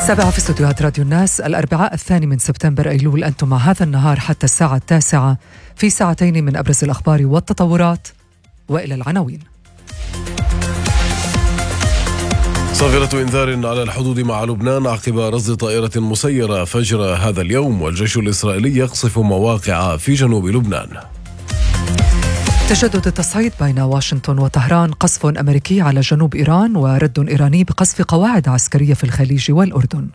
7 في استوديوهات راديو الناس، الأربعاء 2 من سبتمبر أيلول. أنتم مع هذا النهار حتى الساعة 9 في ساعتين من أبرز الأخبار والتطورات، وإلى العناوين. صافرة إنذار على الحدود مع لبنان عقب رصد طائرة مسيرة فجر هذا اليوم، والجيش الإسرائيلي يقصف مواقع في جنوب لبنان. تجدد التصعيد بين واشنطن وطهران، قصف أمريكي على جنوب إيران ورد إيراني بقصف قواعد عسكرية في الخليج والأردن.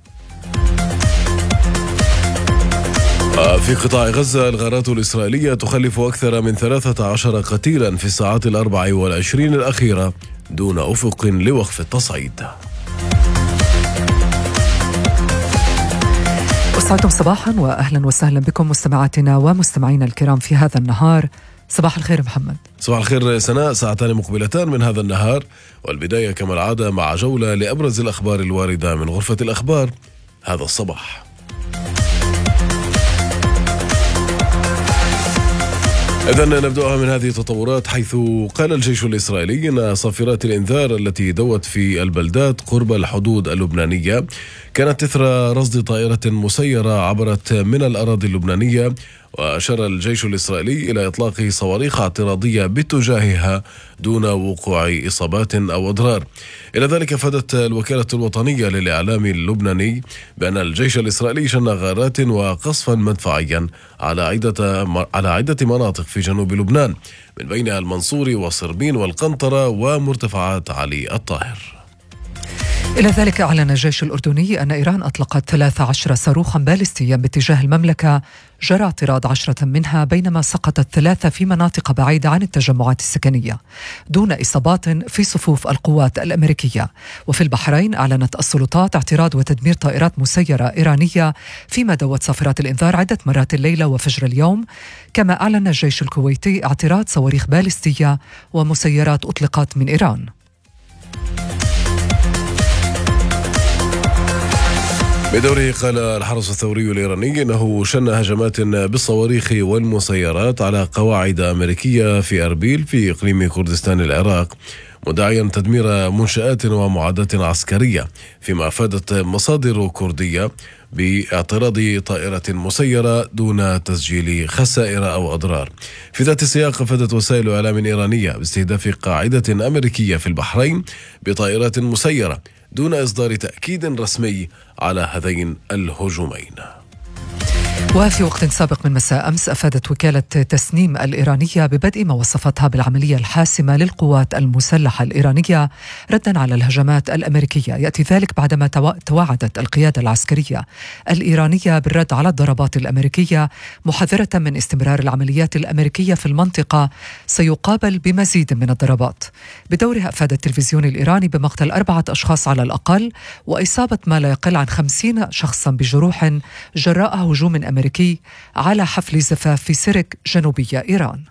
في قطاع غزة الغارات الإسرائيلية تخلف أكثر من 13 قتيلا في الساعات 24 الأخيرة دون أفق لوقف التصعيد. أسعدكم صباحا وأهلا وسهلا بكم مستمعاتنا ومستمعينا الكرام في هذا النهار. صباح الخير محمد. صباح الخير سناء. ساعتان مقبلتان من هذا النهار، والبداية كما العادة مع جولة لأبرز الأخبار الواردة من غرفة الأخبار هذا الصباح. إذن نبدأها من هذه التطورات، حيث قال الجيش الإسرائيلي أن صافرات الإنذار التي دوت في البلدات قرب الحدود اللبنانية كانت إثر رصد طائرة مسيرة عبرت من الأراضي اللبنانية، وأشار الجيش الإسرائيلي إلى إطلاق صواريخ اعتراضية باتجاهها دون وقوع إصابات أو أضرار. إلى ذلك أفادت الوكالة الوطنية للإعلام اللبناني بأن الجيش الإسرائيلي شن غارات وقصفا مدفعيا على عدة مناطق في جنوب لبنان، من بينها المنصوري وصربين والقنطرة ومرتفعات علي الطاهر. إلى ذلك أعلن الجيش الأردني أن إيران أطلقت 13 صاروخا باليستيا باتجاه المملكة، جرى اعتراض 10 منها، بينما سقطت 3 في مناطق بعيدة عن التجمعات السكنية دون إصابات في صفوف القوات الأمريكية. وفي البحرين أعلنت السلطات اعتراض وتدمير طائرات مسيرة إيرانية، فيما دوت صافرات الإنذار عدة مرات الليلة وفجر اليوم. كما أعلن الجيش الكويتي اعتراض صواريخ باليستية ومسيرات أطلقت من إيران. بدوره قال الحرس الثوري الإيراني إنه شن هجمات بالصواريخ والمسيرات على قواعد أمريكية في أربيل في إقليم كردستان العراق، مدعيا تدمير منشآت ومعدات عسكرية، فيما أفادت مصادر كردية باعتراض طائرة مسيرة دون تسجيل خسائر أو أضرار. في ذات السياق أفادت وسائل إعلام إيرانية باستهداف قاعدة أمريكية في البحرين بطائرات مسيرة دون إصدار تأكيد رسمي على هذين الهجومين. وفي وقت سابق من مساء أمس أفادت وكالة تسنيم الإيرانية ببدء ما وصفتها بالعملية الحاسمة للقوات المسلحة الإيرانية ردا على الهجمات الأمريكية. يأتي ذلك بعدما توعدت القيادة العسكرية الإيرانية بالرد على الضربات الأمريكية، محذرة من استمرار العمليات الأمريكية في المنطقة سيقابل بمزيد من الضربات. بدورها أفاد التلفزيون الإيراني بمقتل 4 أشخاص على الأقل، وإصابة ما لا يقل عن 50 شخصا بجروح جراء هجوم أمريكي على حفل زفاف في سرك جنوبية إيران.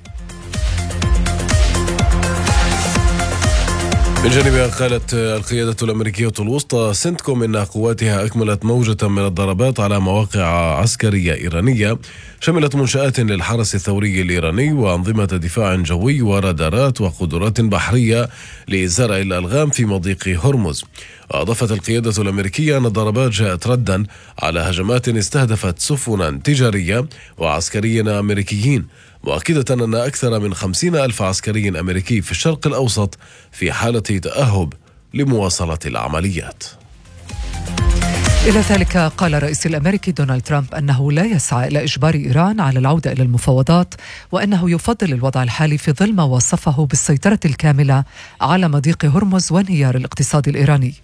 من جانبها قالت القيادة الأمريكية الوسطى سنتكوم إن قواتها أكملت موجة من الضربات على مواقع عسكرية إيرانية شملت منشآت للحرس الثوري الإيراني وأنظمة دفاع جوي ورادارات وقدرات بحرية لزرع الألغام في مضيق هرمز. وأضافت القيادة الأمريكية أن الضربات جاءت ردا على هجمات استهدفت سفنا تجارية وعسكريين أمريكيين، مؤكدة أن أكثر من 50,000 عسكري أمريكي في الشرق الأوسط في حالة تأهب لمواصلة العمليات. إلى ذلك قال الرئيس الأمريكي دونالد ترامب أنه لا يسعى إلى إجبار إيران على العودة إلى المفاوضات، وأنه يفضل الوضع الحالي في ظل ما وصفه بالسيطرة الكاملة على مضيق هرمز وانهيار الاقتصاد الإيراني.